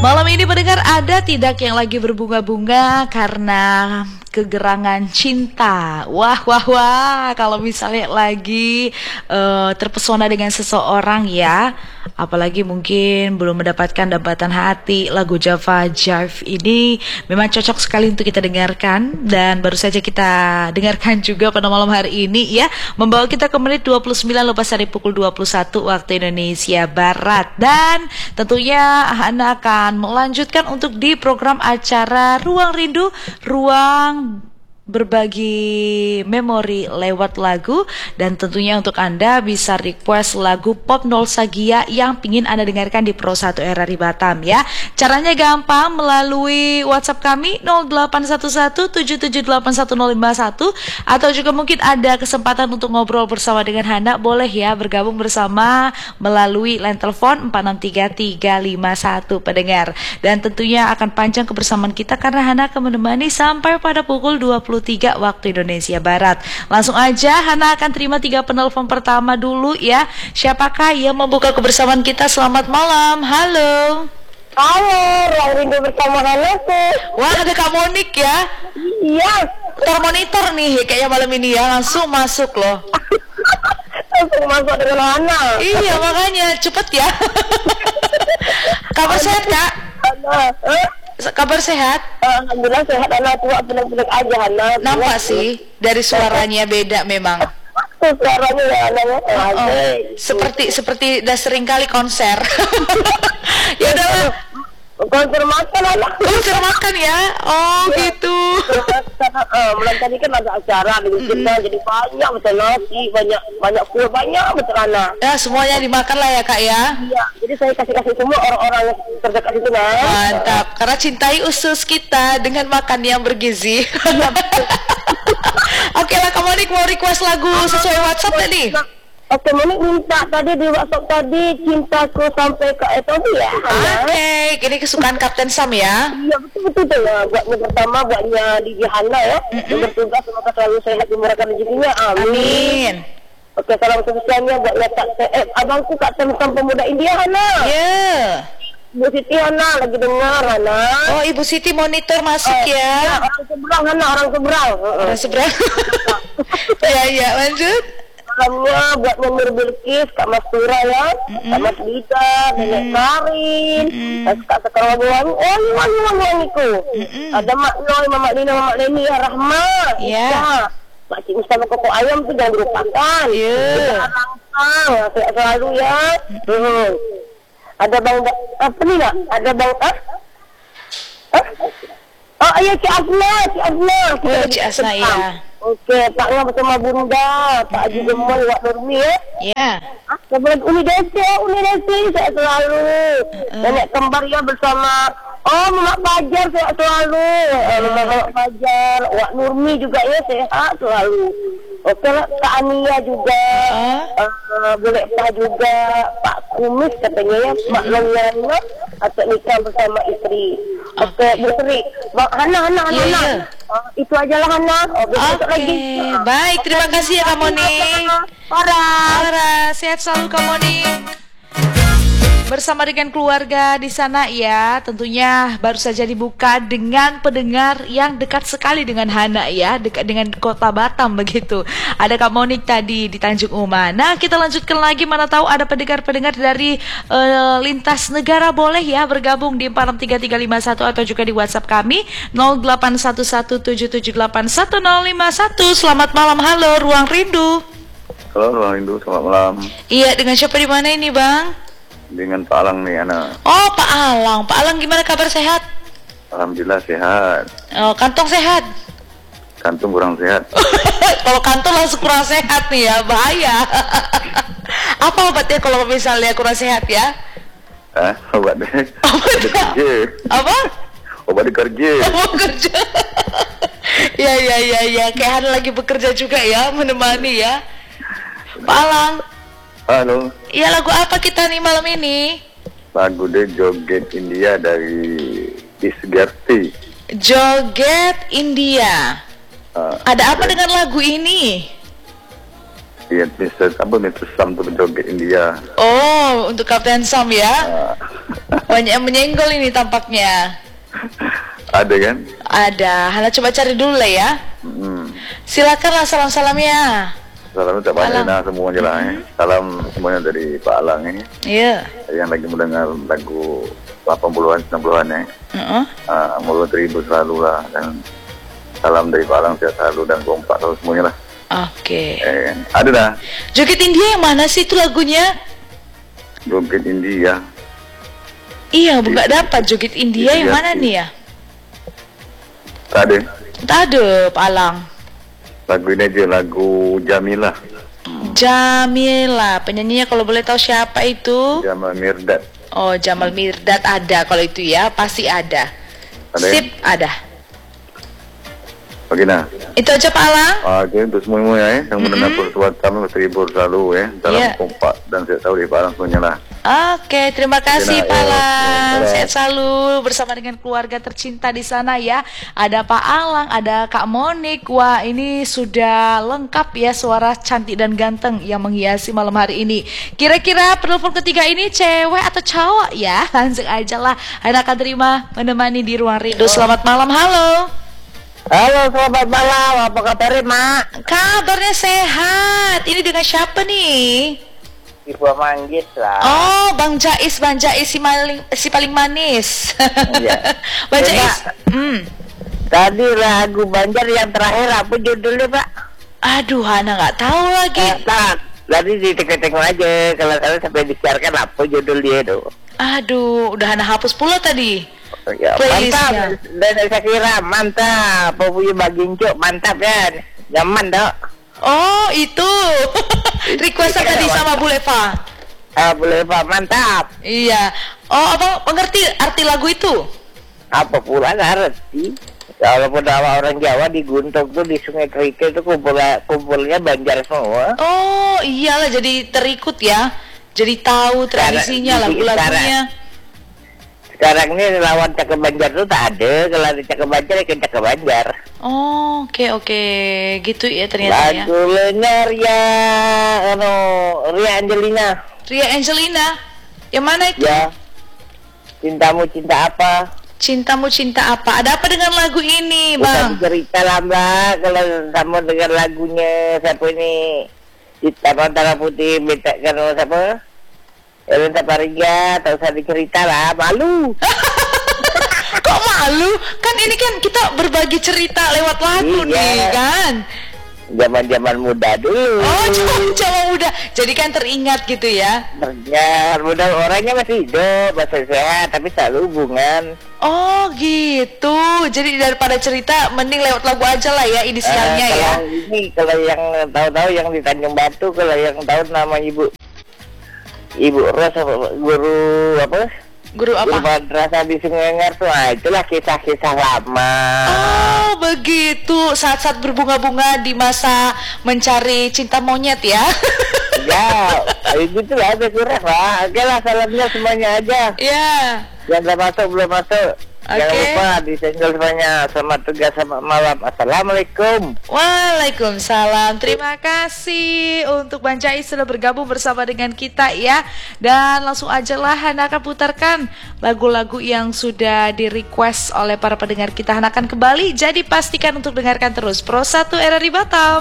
Malam ini pendengar, ada tidak yang lagi berbunga-bunga karena kegerangan cinta? Wah, wah, wah. Kalau misalnya lagi terpesona dengan seseorang ya, apalagi mungkin belum mendapatkan dambatan hati, lagu Java Jive ini memang cocok sekali untuk kita dengarkan. Dan baru saja kita dengarkan juga pada malam hari ini ya, membawa kita ke menit 29 lepas dari pukul 21 waktu Indonesia Barat. Dan tentunya Anda akan melanjutkan untuk di program acara Ruang Rindu, ruang berbagi memori lewat lagu. Dan tentunya untuk Anda bisa request lagu pop nostalgia yang pingin Anda dengarkan di Pro 1 RRI Batam ya. Caranya gampang, melalui WhatsApp kami 081177811051, atau juga mungkin ada kesempatan untuk ngobrol bersama dengan Hana, boleh ya bergabung bersama melalui line telepon 463351 pendengar. Dan tentunya akan panjang kebersamaan kita karena Hana akan menemani sampai pada pukul 23 waktu Indonesia Barat. Langsung aja Hana akan terima 3 penelpon pertama dulu ya. Siapakah yang membuka kebersamaan kita? Selamat malam. Halo. Halo, Ruang Rindu bersama Hana tuh. Wah, ada Kak Monik ya. Iya. Termonitor nih kayaknya malam ini ya. Langsung masuk loh. Langsung masuk dengan Hana. Iya, makanya cepet ya. Kabar sehat Kak? Hana, Kabar sehat? alhamdulillah sehat. Hana tua benar-benar aja Hana. Nampak sih dari suaranya beda memang. Tuh suaranya ya Hana. Seperti udah sering kali konser. Ya udah. Konser makan Hana. Konser makan ya. Oh gitu. Malam tadi kan ada acara dengan kita, jadi banyak betul nasi, banyak kue, banyak betul Hana. Ya semuanya dimakan lah ya Kak ya. Iya, jadi saya kasih semua orang-orang yang terdekat itu nah. Mantap, karena cintai usus kita dengan makan yang bergizi. Iya betul. Oke lah, Kak Monik mau request lagu sesuai WhatsApp tadi? Oke, Monik minta tadi di WhatsApp tadi Cintaku Sampai ke Etobi ya. Oke, ini kesukaan Kapten Sam ya. Iya betul tuh ya. Buatnya pertama, buatnya di Hana ya. Yang bertugas semoga selalu sehat dimurahkan rezekinya. Amin. Oke, salam spesialnya buatnya abangku Kapten Sam Pemuda India Hana. Iya. Ibu Siti Hana lagi dengar Hana. Oh, Ibu Siti monitor masuk ya. Orang seberang Hana, orang seberang. Orang seberang. Ya, lanjut. Salamnya buat Memir Bilkis, Kak Mas Tura ya, Kak Mas Dita, Nenek Karin, Kak Sekarwabuan, wangiku. Ada Mak Noy, Mamak Lina, Mamak Leni, ya Rahmat, Iya. Mak Cik Mustafa Koko Ayam tuh jangan dilupakan. Kita rangsang, sehat selalu ya. Ada Bang, apa nih Nak? Ada Bang, oh iya Cik Asna. Oh, Cik Asna ya. Oke, Paknya bersama Bunda, Pak Haji Gemoy, Wak Nurmi ya. Iya. Kemudian Uni Desi, saya selalu. Nenek kembar ya bersama, Mamak Fajar, sehat selalu. Mamak Fajar, Wak Nurmi juga ya, sehat selalu. Oke lah, Kak Ania juga, Boleh Pak juga, Pak Kumis katanya ya, Mak Lonyana, atau nikah bersama istri. Oke, Bu Sri, Hana. Itu aja lah Hana. Besok lagi. Baik, terima kasih ya Kak Monik. Farah, sehat selalu Kak Monik. Bersama dengan keluarga di sana ya, tentunya baru saja dibuka dengan pendengar yang dekat sekali dengan Hana ya, dekat dengan kota Batam begitu. Ada Kak Monik tadi di Tanjung Uma. Nah, kita lanjutkan lagi, mana tahu ada pendengar-pendengar dari lintas negara, boleh ya bergabung di 463351 atau juga di WhatsApp kami 081177811051. Selamat malam, halo Ruang Rindu. Halo Ruang Rindu, selamat malam. Iya, dengan siapa di mana ini, Bang? Dengan Pak Alang nih, Ana. Oh, Pak Alang. Pak Alang gimana kabar, sehat? Alhamdulillah sehat. Oh, kantong sehat? Kantung kurang sehat. Kalau kantong langsung kurang sehat nih ya, bahaya. Apa obatnya kalau misalnya kurang sehat ya? Obat kerja. Apa? Obat kerja. Obat kerja. Ya. Kayak Hana lagi bekerja juga ya, menemani ya. Pak Alang. Halo. Iya, lagu apa kita nih malam ini? Lagu deh Joget India dari Isgerti. Joget India. Ada apa dengan lagu ini? Iya, Mr. Sam tuh joget India. Oh, untuk Kapten Sam ya. Ah, Banyak yang menyenggol ini tampaknya. ada kan? Ada. Hana coba cari dulu lah ya. Silakanlah salam-salamnya. Salam tak banyak Alang. nah semuanya lah. Salam semuanya dari Pak Alang ini. Iya. Yang lagi mendengar lagu 80-an, 90-an ya. Mulut ribu selalu lah. Dan salam dari Pak Alang sehat selalu dan kompak selalu semuanya lah. Oke. Ada dah. Joget India yang mana sih itu lagunya? Joget India. Iya, nggak dapat Joget India yang mana nih ya? Tak ada. Tak ada, Pak Alang. Lagu ini aja, lagu Jamilah. Jamila, penyanyinya kalau boleh tahu siapa itu? Jamal Mirdad. Oh, Jamal Mirdad ada kalau itu ya, pasti ada. Ada ya? Sip, ada. Bagaimana? Itu aja Pak Alang. Oke, untuk semuanya ya, yang mendengar persuatan kami terhibur selalu ya. Salam Iya. kompak dan saya tahu di Pak Alang semuanya lah. Oke, terima kasih Oke, Pak nah, Alang. ya. Sehat selalu bersama dengan keluarga tercinta di sana ya. Ada Pak Alang, ada Kak Monik. Wah, ini sudah lengkap ya suara cantik dan ganteng yang menghiasi malam hari ini. Kira-kira penelpon ketiga ini cewek atau cowok ya? Langsung aja lah. Anda akan terima menemani di ruang rindu. Selamat malam, halo. Halo, selamat malam. Apa kabar, Mak? Kabarnya sehat. Ini dengan siapa nih? Ibu Manggis lah. Oh, Bang Jais si paling manis. Iya. Bang Coba. Jais. Tadi lagu Banjar yang terakhir apa judulnya, Pak? Aduh, Hana nggak tahu lagi. Tak. Tadi ditengok-tengok aja. Kalau kalian sampai disiarkan apa judul dia itu. Aduh, udah Hana hapus pula tadi. Ya, Playlistnya. mantap. Dan saya kira mantap. Punya baginjo mantap kan. Nyaman dok. Oh, itu. Request tadi sama Bu Leva. Boleh Pak, mantap. Iya. Oh, apa mengerti arti lagu itu? Apa pula nggak ngerti. Walaupun nama orang Jawa di Guntung tuh di Sungai Kerikil tuh kumpulnya Banjar semua. Oh, iyalah jadi terikut ya. Jadi tahu tradisinya, lagu-lagunya. Sekarang ini lawan Cakep Banjar tuh tak ada. Kalau ada Cakep Banjar ya Cakep Banjar. Oh, oke. Gitu ya ternyata ya. Lagu Lenyar ya, Ria Angelina. Ria Angelina. Yang mana itu? Ya. Cintamu cinta apa? Cintamu cinta apa? Ada apa dengan lagu ini, Bang? Bukan cerita lah Mbak. Kalau kamu dengar lagunya siapa ini? Hitam antara putih, beta kan siapa? Elenta Pariga, tak usah dicerita lah, malu. Kok malu? Kan ini kan kita berbagi cerita lewat lagu Iya. nih kan. Zaman-zaman muda dulu. Oh, cowok muda. Jadi kan teringat gitu ya. Ya, muda orangnya masih hidup, masih sehat, tapi selalu hubungan. Oh, gitu. Jadi daripada cerita mending lewat lagu aja lah ya inisialnya ya. Kalau ini, kalau yang tahu-tahu yang di Tanjung Batu, kalau yang tahu nama Ibu Ros, guru apa? Guru Guru apa? madrasah di Sungai Ngar tuh, itulah kisah-kisah lama. Oh, begitu. Saat-saat berbunga-bunga di masa mencari cinta monyet ya. Ya, gitu lah, saya kira Pak. Oke lah, salamnya semuanya aja. Ya. Yang udah masuk, belum masuk. Jangan Oke. lupa disenggol semuanya. Selamat tugas, selamat malam. Assalamualaikum. Waalaikumsalam. Terima kasih untuk Bang Jais sudah bergabung bersama dengan kita ya. Dan langsung aja lah Hana akan putarkan lagu-lagu yang sudah di request oleh para pendengar kita. Hana akan kembali, jadi pastikan untuk dengarkan terus Pro 1 RRI Batam.